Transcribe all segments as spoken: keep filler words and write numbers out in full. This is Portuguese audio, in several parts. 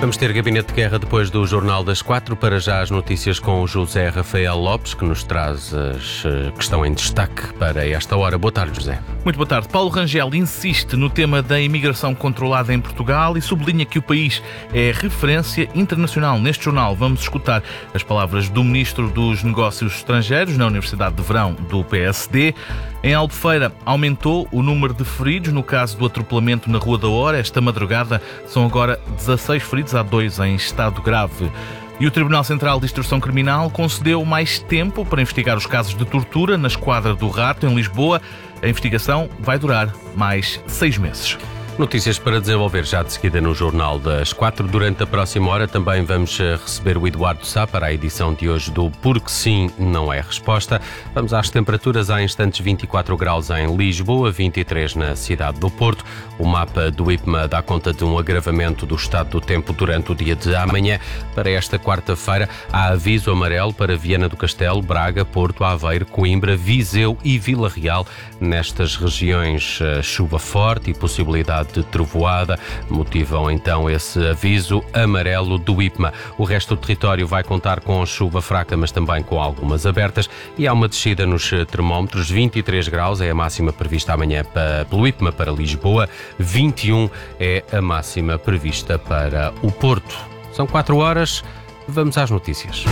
Vamos ter Gabinete de Guerra depois do Jornal das Quatro. Para já as notícias com o José Rafael Lopes, que nos traz as que estão em destaque para esta hora. Boa tarde, José. Muito boa tarde. Paulo Rangel insiste no tema da imigração controlada em Portugal e sublinha que o país é referência internacional. Neste jornal vamos escutar as palavras do Ministro dos Negócios Estrangeiros na Universidade de Verão do P S D. Em Albufeira aumentou o número de feridos no caso do atropelamento na Rua da Hora. Esta madrugada são agora dezasseis feridos, há dois em estado grave. E o Tribunal Central de Instrução Criminal concedeu mais tempo para investigar os casos de tortura na Esquadra do Rato, em Lisboa. A investigação vai durar mais seis meses. Notícias para desenvolver já de seguida no Jornal das Quatro. Durante a próxima hora também vamos receber o Eduardo Sá para a edição de hoje do Porque Sim Não É Resposta. Vamos às temperaturas. Há instantes vinte e quatro graus em Lisboa, vinte e três na cidade do Porto. O mapa do I P M A dá conta de um agravamento do estado do tempo durante o dia de amanhã. Para esta quarta-feira há aviso amarelo para Viana do Castelo, Braga, Porto, Aveiro, Coimbra, Viseu e Vila Real. Nestas regiões, chuva forte e possibilidade de trovoada motivam então esse aviso amarelo do I P M A. O resto do território vai contar com chuva fraca, mas também com algumas abertas, e há uma descida nos termómetros. Vinte e três graus é a máxima prevista amanhã pelo I P M A para Lisboa, vinte e um é a máxima prevista para o Porto. São quatro horas, vamos às notícias.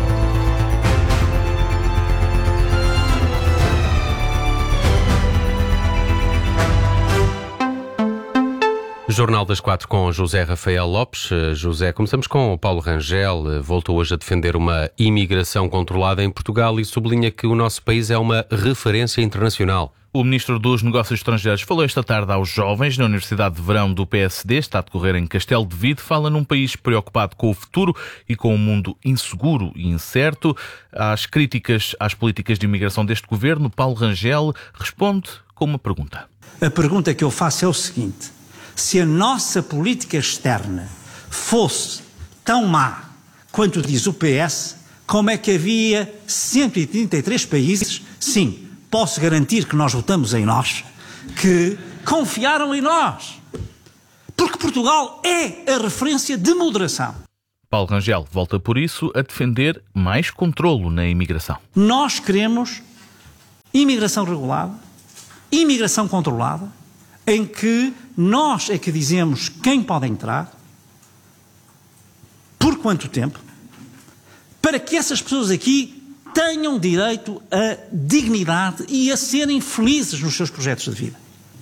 Jornal das Quatro com José Rafael Lopes. José, começamos com o Paulo Rangel. Voltou hoje a defender uma imigração controlada em Portugal e sublinha que o nosso país é uma referência internacional. O Ministro dos Negócios Estrangeiros falou esta tarde aos jovens na Universidade de Verão do P S D, está a decorrer em Castelo de Vide. Fala num país preocupado com o futuro e com um mundo inseguro e incerto. Às críticas às políticas de imigração deste governo, Paulo Rangel responde com uma pergunta. A pergunta que eu faço é o seguinte: se a nossa política externa fosse tão má quanto diz o P S, como é que havia cento e trinta e três países, sim, posso garantir que nós votamos em nós, que confiaram em nós? Porque Portugal é a referência de moderação. Paulo Rangel volta por isso a defender mais controlo na imigração. Nós queremos imigração regulada, imigração controlada, em que nós é que dizemos quem pode entrar, por quanto tempo, para que essas pessoas aqui tenham direito a dignidade e a serem felizes nos seus projetos de vida.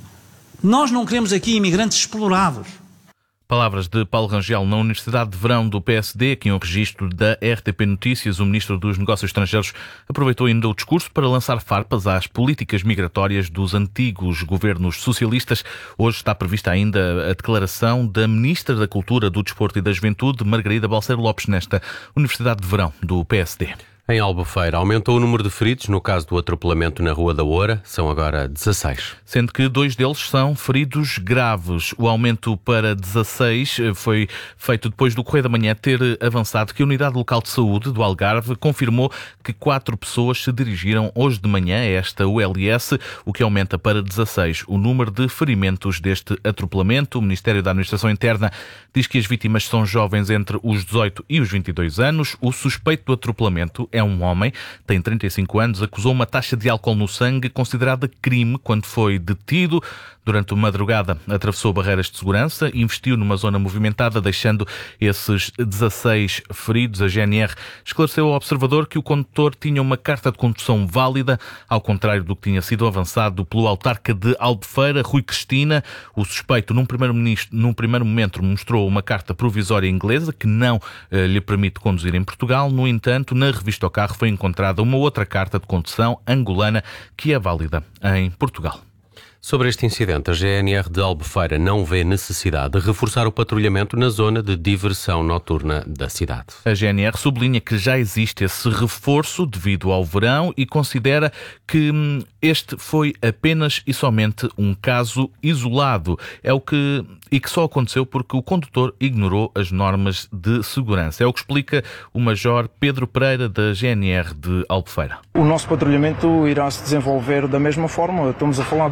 Nós não queremos aqui imigrantes explorados. Palavras de Paulo Rangel na Universidade de Verão do P S D, que em um registro da R T P Notícias, o Ministro dos Negócios Estrangeiros aproveitou ainda o discurso para lançar farpas às políticas migratórias dos antigos governos socialistas. Hoje está prevista ainda a declaração da Ministra da Cultura, do Desporto e da Juventude, Margarida Balseiro Lopes, nesta Universidade de Verão do P S D. Em Albufeira aumentou o número de feridos no caso do atropelamento na Rua da Oura. São agora dezasseis. Sendo que dois deles são feridos graves. O aumento para dezasseis foi feito depois do Correio da Manhã ter avançado que a Unidade Local de Saúde do Algarve confirmou que quatro pessoas se dirigiram hoje de manhã a esta U L S, o que aumenta para dezasseis o número de ferimentos deste atropelamento. O Ministério da Administração Interna diz que as vítimas são jovens entre os dezoito e os vinte e dois anos. O suspeito do atropelamento é um homem, tem trinta e cinco anos, acusou uma taxa de álcool no sangue considerada crime quando foi detido. Durante a madrugada atravessou barreiras de segurança e investiu numa zona movimentada, deixando esses dezasseis feridos. A G N R esclareceu ao observador que o condutor tinha uma carta de condução válida, ao contrário do que tinha sido avançado pelo autarca de Albufeira, Rui Cristina. O suspeito, num primeiro, ministro, num primeiro momento, mostrou uma carta provisória inglesa que não eh, lhe permite conduzir em Portugal. No entanto, na revista ao carro foi encontrada uma outra carta de condução angolana que é válida em Portugal. Sobre este incidente, a G N R de Albufeira não vê necessidade de reforçar o patrulhamento na zona de diversão noturna da cidade. A G N R sublinha que já existe esse reforço devido ao verão e considera que este foi apenas e somente um caso isolado. É o que e que só aconteceu porque o condutor ignorou as normas de segurança. É o que explica o Major Pedro Pereira, da G N R de Albufeira. O nosso patrulhamento irá se desenvolver da mesma forma. Estamos a falar de um ato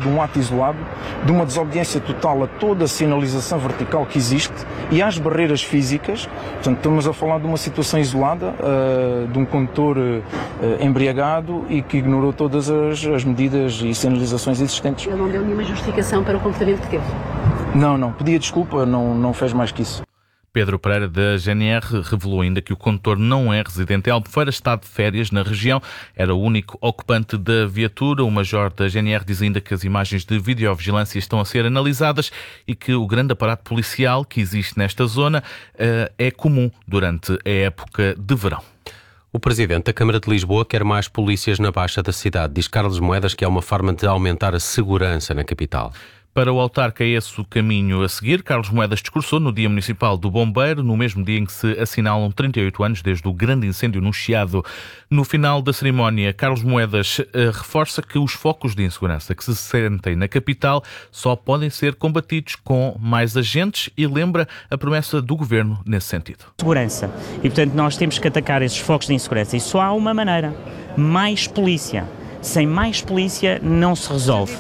isolado, de uma desobediência total a toda a sinalização vertical que existe e às barreiras físicas. Portanto, estamos a falar de uma situação isolada, uh, de um condutor uh, embriagado e que ignorou todas as, as medidas e sinalizações existentes. Ele não deu nenhuma justificação para o comportamento que teve? Não, não. Pedia desculpa, não, não fez mais que isso. Pedro Pereira, da G N R, revelou ainda que o condutor não é residente em Albufeira, está de férias na região, era o único ocupante da viatura. O major da G N R diz ainda que as imagens de videovigilância estão a ser analisadas e que o grande aparato policial que existe nesta zona é comum durante a época de verão. O Presidente da Câmara de Lisboa quer mais polícias na Baixa da cidade. Diz Carlos Moedas que é uma forma de aumentar a segurança na capital. Para o autarca é esse o caminho a seguir. Carlos Moedas discursou no Dia Municipal do Bombeiro, no mesmo dia em que se assinalam trinta e oito anos desde o grande incêndio no Chiado. No final da cerimónia, Carlos Moedas uh, reforça que os focos de insegurança que se sentem na capital só podem ser combatidos com mais agentes e lembra a promessa do Governo nesse sentido. Segurança. E, portanto, nós temos que atacar esses focos de insegurança. E só há uma maneira. Mais polícia. Sem mais polícia não se resolve.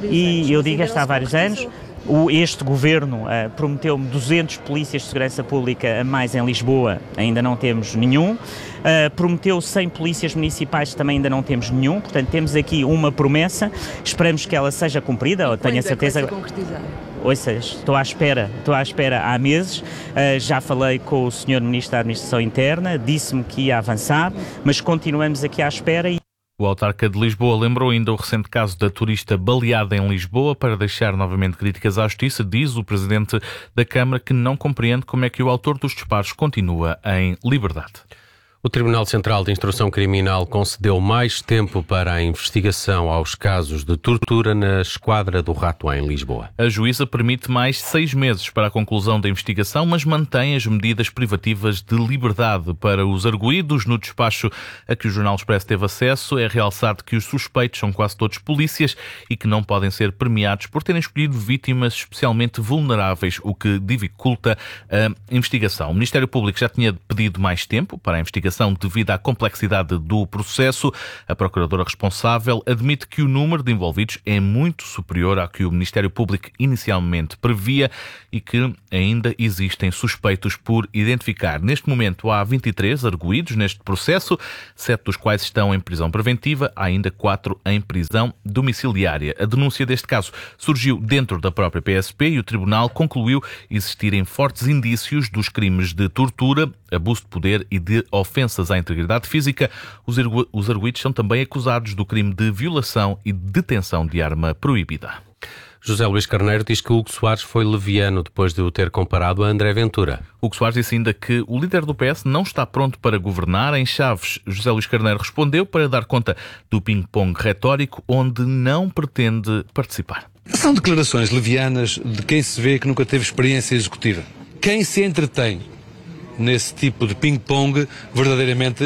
E eu digo isto há vários anos. O, este governo uh, prometeu-me duzentos polícias de segurança pública a mais em Lisboa, ainda não temos nenhum. Uh, prometeu cem polícias municipais, também ainda não temos nenhum. Portanto, temos aqui uma promessa, esperamos que ela seja cumprida. Eu tenho a certeza. É que vai ser concretizada? Ouça, estou à espera, estou à espera há meses. Uh, já falei com o senhor Ministro da Administração Interna, disse-me que ia avançar, mas continuamos aqui à espera. E o autarca de Lisboa lembrou ainda o recente caso da turista baleada em Lisboa para deixar novamente críticas à Justiça. Diz o Presidente da Câmara que não compreende como é que o autor dos disparos continua em liberdade. O Tribunal Central de Instrução Criminal concedeu mais tempo para a investigação aos casos de tortura na Esquadra do Rato em Lisboa. A juíza permite mais seis meses para a conclusão da investigação, mas mantém as medidas privativas de liberdade para os arguidos. No despacho a que o Jornal Expresso teve acesso, é realçado que os suspeitos são quase todos polícias e que não podem ser premiados por terem escolhido vítimas especialmente vulneráveis, o que dificulta a investigação. O Ministério Público já tinha pedido mais tempo para a investigação devido à complexidade do processo. A procuradora responsável admite que o número de envolvidos é muito superior ao que o Ministério Público inicialmente previa e que ainda existem suspeitos por identificar. Neste momento há vinte e três arguidos neste processo, sete dos quais estão em prisão preventiva, há ainda quatro em prisão domiciliária. A denúncia deste caso surgiu dentro da própria P S P e o Tribunal concluiu existirem fortes indícios dos crimes de tortura, abuso de poder e de ofensas à integridade física. Os, argu- os arguidos são também acusados do crime de violação e detenção de arma proibida. José Luís Carneiro diz que Hugo Soares foi leviano depois de o ter comparado a André Ventura. Hugo Soares disse ainda que o líder do P S não está pronto para governar. Em Chaves, José Luís Carneiro respondeu para dar conta do ping-pong retórico onde não pretende participar. São declarações levianas de quem se vê que nunca teve experiência executiva. Quem se entretém nesse tipo de ping-pong verdadeiramente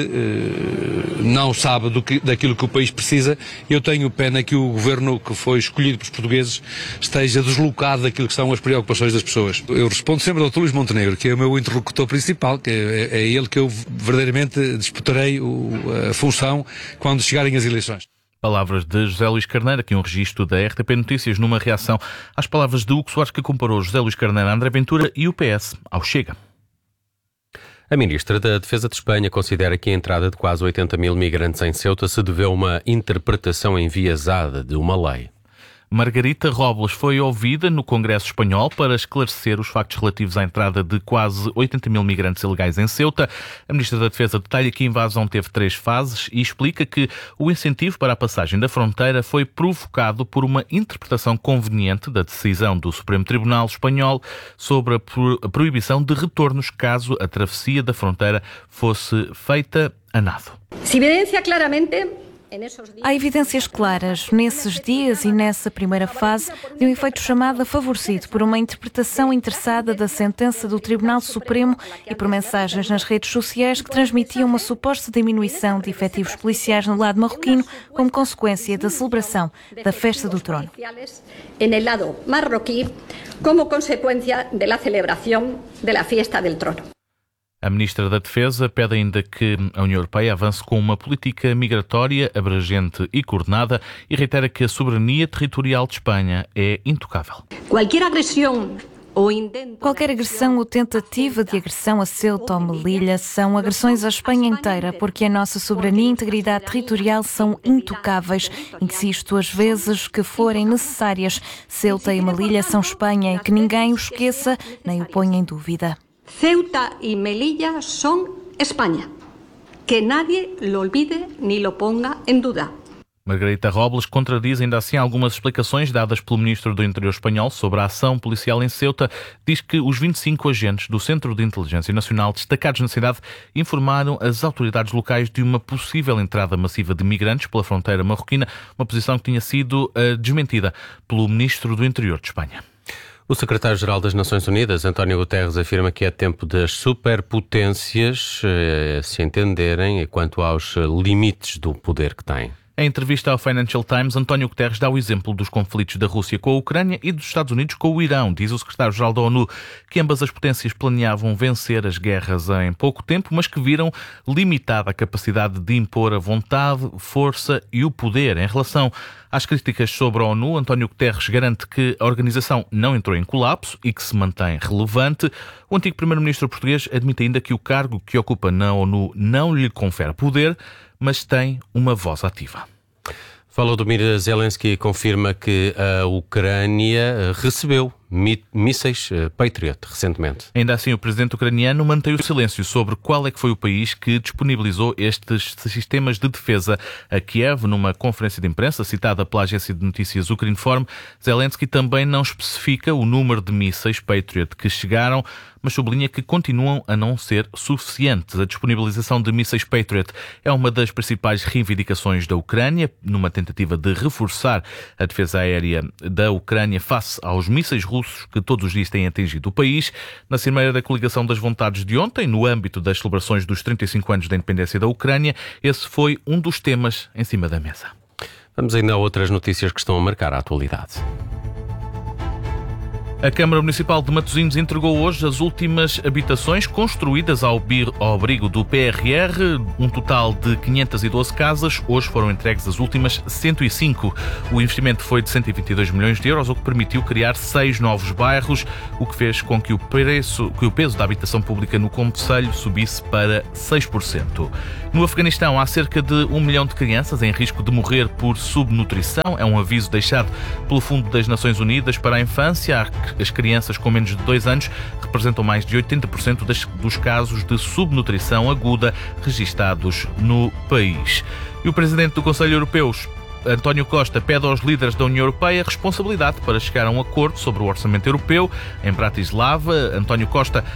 eh, não sabe do que, daquilo que o país precisa. Eu tenho pena que o governo que foi escolhido pelos portugueses esteja deslocado daquilo que são as preocupações das pessoas. Eu respondo sempre ao doutor Luís Montenegro, que é o meu interlocutor principal, que é, é ele que eu verdadeiramente disputarei o, a função quando chegarem as eleições. Palavras de José Luís Carneiro, aqui um registro da R T P Notícias numa reação às palavras de Hugo Soares, que comparou José Luís Carneiro a André Ventura e o P S ao Chega. A Ministra da Defesa de Espanha considera que a entrada de quase oitenta mil migrantes em Ceuta se deveu a uma interpretação enviesada de uma lei. Margarita Robles foi ouvida no Congresso Espanhol para esclarecer os factos relativos à entrada de quase oitenta mil migrantes ilegais em Ceuta. A Ministra da Defesa detalha que a invasão teve três fases e explica que o incentivo para a passagem da fronteira foi provocado por uma interpretação conveniente da decisão do Supremo Tribunal Espanhol sobre a proibição de retornos caso a travessia da fronteira fosse feita a nado. Se evidencia claramente. Há evidências claras nesses dias e nessa primeira fase de um efeito chamado favorecido por uma interpretação interessada da sentença do Tribunal Supremo e por mensagens nas redes sociais que transmitiam uma suposta diminuição de efetivos policiais no lado marroquino como consequência da celebração da Festa do Trono. No lado marroquí, como consequência da celebração da Festa do Trono. A Ministra da Defesa pede ainda que a União Europeia avance com uma política migratória abrangente e coordenada e reitera que a soberania territorial de Espanha é intocável. Qualquer agressão ou intento... Qualquer agressão ou tentativa de agressão a Ceuta ou Melilla são agressões à Espanha inteira, porque a nossa soberania e integridade territorial são intocáveis. Insisto as vezes que forem necessárias. Ceuta e Melilla são Espanha e que ninguém o esqueça nem o ponha em dúvida. Ceuta y Melilla son España. Que nadie lo olvide ni lo ponga en duda. Margarita Robles contradiz ainda assim algumas explicações dadas pelo Ministro do Interior espanhol sobre a ação policial em Ceuta. Diz que os vinte e cinco agentes do Centro de Inteligência Nacional destacados na cidade informaram as autoridades locais de uma possível entrada massiva de migrantes pela fronteira marroquina, uma posição que tinha sido uh, desmentida pelo Ministro do Interior de Espanha. O secretário-geral das Nações Unidas, António Guterres, afirma que é tempo das superpotências eh, se entenderem quanto aos limites do poder que têm. Em entrevista ao Financial Times, António Guterres dá o exemplo dos conflitos da Rússia com a Ucrânia e dos Estados Unidos com o Irão. Diz o secretário-geral da ONU que ambas as potências planeavam vencer as guerras em pouco tempo, mas que viram limitada a capacidade de impor a vontade, força e o poder. Em relação às críticas sobre a ONU, António Guterres garante que a organização não entrou em colapso e que se mantém relevante. O antigo primeiro-ministro português admite ainda que o cargo que ocupa na ONU não lhe confere poder, mas tem uma voz ativa. Volodymyr Zelensky confirma que a Ucrânia recebeu mísseis Patriot recentemente. Ainda assim, o presidente ucraniano mantém o silêncio sobre qual é que foi o país que disponibilizou estes sistemas de defesa a Kiev. Numa conferência de imprensa citada pela agência de notícias Ukrinform, Zelensky também não especifica o número de mísseis Patriot que chegaram, mas sublinha que continuam a não ser suficientes. A disponibilização de mísseis Patriot é uma das principais reivindicações da Ucrânia, numa tentativa de reforçar a defesa aérea da Ucrânia face aos mísseis russos que todos os dias têm atingido o país. Na Cimeira da Coligação das Vontades de ontem, no âmbito das celebrações dos trinta e cinco anos da independência da Ucrânia, esse foi um dos temas em cima da mesa. Vamos ainda a outras notícias que estão a marcar a atualidade. A Câmara Municipal de Matosinhos entregou hoje as últimas habitações construídas ao abrigo do P R R, um total de quinhentas e doze casas. Hoje foram entregues as últimas cento e cinco. O investimento foi de cento e vinte e dois milhões de euros, o que permitiu criar seis novos bairros, o que fez com que o, preço, que o peso da habitação pública no concelho subisse para seis por cento. No Afeganistão, há cerca de um milhão de crianças em risco de morrer por subnutrição. É um aviso deixado pelo Fundo das Nações Unidas para a Infância. As crianças com menos de dois anos representam mais de oitenta por cento das, dos casos de subnutrição aguda registados no país. E o presidente do Conselho Europeu, António Costa, pede aos líderes da União Europeia responsabilidade para chegar a um acordo sobre o orçamento europeu. Em Bratislava, António Costa